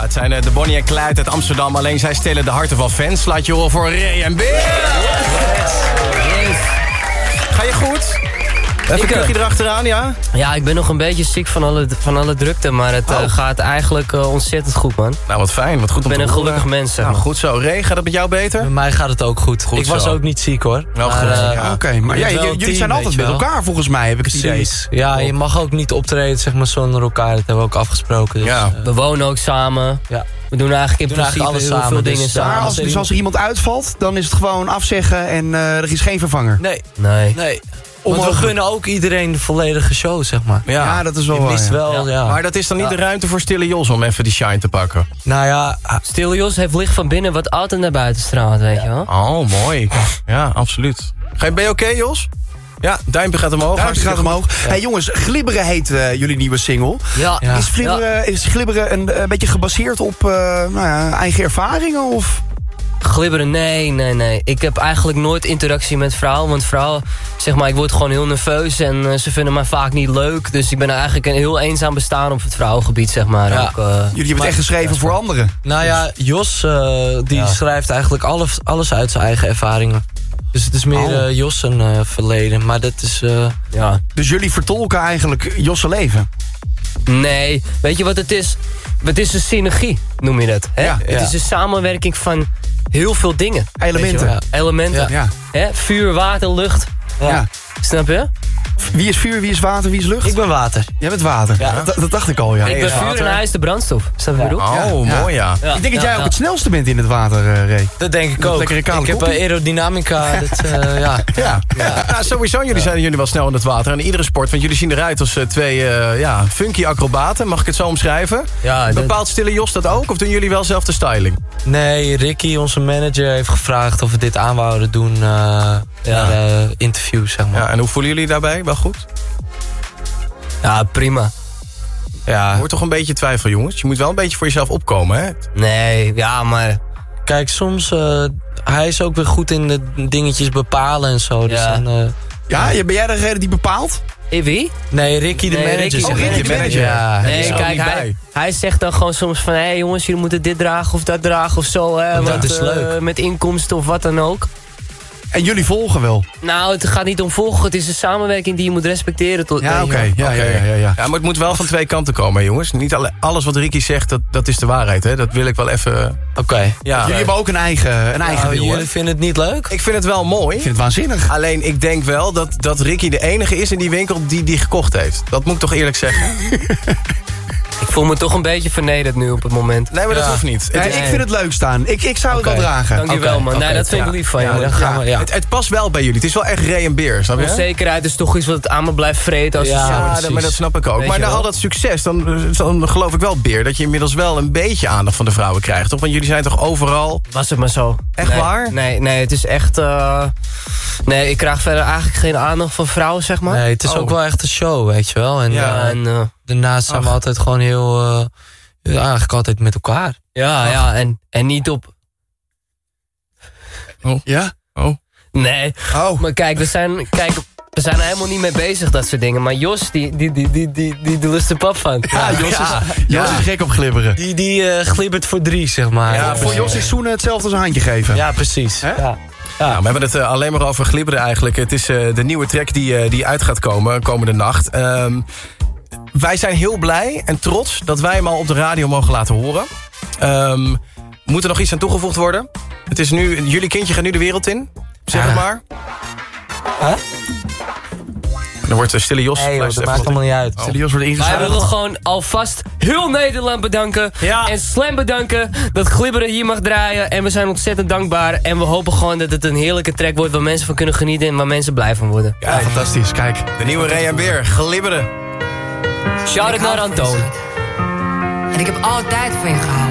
het zijn de Bonnie en Clyde uit Amsterdam. Alleen zij stelen de harten van fans. Laat je horen voor Ray en Beer. Yes. Ga je goed? Even een kuchje erachteraan, ja? Ja, ik ben nog een beetje ziek van alle drukte, maar het gaat eigenlijk ontzettend goed, man. Nou, wat fijn, wat goed om te horen. Ik ben een gelukkig mens, zeg maar. Nou, goed zo. Ray, gaat het met jou beter? Met mij gaat het ook goed. Ik was ook niet ziek, hoor. Oké, maar jullie zijn altijd met elkaar, volgens mij, heb ik het idee. Ja, je mag ook niet optreden, zeg maar, zonder elkaar. Dat hebben we ook afgesproken. Dus, ja. We wonen ook samen. Ja. We doen eigenlijk in principe alles heel samen, veel dingen samen. Maar als er iemand uitvalt, dan is het gewoon afzeggen en er is geen vervanger. Nee. Want we gunnen ook iedereen de volledige show, zeg maar. Ja, dat is wel waar. Ja. Maar dat is dan niet de ruimte voor Stille Jos om even die shine te pakken? Nou ja... Stille Jos heeft licht van binnen wat altijd naar buiten straalt, weet je wel. Oh, mooi. Ja, absoluut. Ben je oké, Jos? Ja, duimpje gaat omhoog. Duimpje gaat omhoog. Ja. Hey jongens, Glibberen heet jullie nieuwe single. Ja. Is Glibberen een beetje gebaseerd op eigen ervaringen? Of... Glibberen, nee. Ik heb eigenlijk nooit interactie met vrouwen. Want vrouwen, zeg maar, ik word gewoon heel nerveus. En ze vinden mij vaak niet leuk. Dus ik ben eigenlijk een heel eenzaam bestaan op het vrouwengebied, zeg maar. Ja. Ook, jullie hebben het echt geschreven voor anderen. Nou ja, Jos die schrijft eigenlijk alles uit zijn eigen ervaringen. Dus het is meer Jos een verleden. Maar dat is... Dus jullie vertolken eigenlijk Jos' leven? Nee, weet je wat het is? Het is een synergie, noem je dat. Hè? Ja. Het is een samenwerking van heel veel dingen. Elementen. Ja. Hè? Vuur, water, lucht. Ja. Snap je? Wie is vuur, wie is water, wie is lucht? Ik ben water. Jij bent water. Ja. Dat dacht ik al, ja. Ik ben vuur en hij is de brandstof. Snap je wat ik bedoel? Oh, mooi, ja. Ik denk dat jij ook het snelste bent in het water, Ray. Dat denk ik ook. Ik heb aerodynamica. Sowieso, jullie wel snel in het water. En in iedere sport, want jullie zien eruit als twee funky acrobaten. Mag ik het zo omschrijven? Ja, bepaalt Stille Jos dat ook? Of doen jullie wel zelf de styling? Nee, Ricky, onze manager, heeft gevraagd of we dit aan wouden doen interviews, zeg maar. Ja, en hoe voelen jullie daarbij? Wel goed? Ja, prima. Ja. Hoort toch een beetje twijfel, jongens? Je moet wel een beetje voor jezelf opkomen, hè? Nee, ja, maar... Kijk, soms... hij is ook weer goed in de dingetjes bepalen en zo. Dus dan, ben jij degene die bepaalt? Wie? Nee, Ricky de manager. Ricky de manager. Ja. Nee, kijk, hij zegt dan gewoon soms van... Hé jongens, jullie moeten dit dragen of dat dragen of zo. Hè, dat is leuk. Met inkomsten of wat dan ook. En jullie volgen wel? Nou, het gaat niet om volgen. Het is een samenwerking die je moet respecteren. Oké. Ja, maar het moet wel van twee kanten komen, jongens. Niet alles wat Ricky zegt, dat is de waarheid. Hè? Dat wil ik wel even... Oké. Ja. Jullie hebben ook een eigen wiel, jullie vinden het niet leuk? Ik vind het wel mooi. Ik vind het waanzinnig. Alleen, ik denk wel dat Ricky de enige is in die winkel die gekocht heeft. Dat moet ik toch eerlijk zeggen. Ik voel me toch een beetje vernederd nu op het moment. Nee, maar dat hoeft niet. Ik vind het leuk staan. Ik zou het wel dragen. Dankjewel, man. Nee, dat vind ik lief van je. Dan gaan we, Het past wel bij jullie. Het is wel echt Ray en Beer, snap je? Onzekerheid is toch iets wat aan me blijft vreten. Maar dat snap ik ook. Maar na al dat succes, dan geloof ik wel, Beer, dat je inmiddels wel een beetje aandacht van de vrouwen krijgt, toch? Want jullie zijn toch overal... Was het maar zo. Echt waar? Nee, het is echt... Nee, ik krijg verder eigenlijk geen aandacht van vrouwen, zeg maar. Nee, het is ook wel echt een show, weet je wel. En, daarnaast zijn we altijd gewoon heel... eigenlijk altijd met elkaar. Ja, en niet op... Oh. Ja? Oh. Nee. Oh. Maar kijk, we zijn er helemaal niet mee bezig, dat soort dingen. Maar Jos, die lust er pap van. Ja, Jos is gek op glibberen. Die glibbert voor 3, zeg maar. Ja, voor Jos is zoenen hetzelfde als een handje geven. Ja, precies. Ja. Nou, we hebben het alleen maar over glibberen eigenlijk. Het is de nieuwe track die uit gaat komen komende nacht. Wij zijn heel blij en trots dat wij hem al op de radio mogen laten horen. Moet er nog iets aan toegevoegd worden? Het is nu, jullie kindje gaat nu de wereld in, zeg het maar. Huh? Dan wordt Stille Jos... Nee, dat maakt allemaal niet uit. Stille Jos wordt ingeschakeld. Wij willen gewoon alvast heel Nederland bedanken. Ja. En Slam bedanken dat Glibberen hier mag draaien. En we zijn ontzettend dankbaar. En we hopen gewoon dat het een heerlijke track wordt waar mensen van kunnen genieten en waar mensen blij van worden. Ja, fantastisch. Kijk. De nieuwe Ray en Beer, Glibberen. Shout-out naar Antoon. En ik heb altijd van je gehouden.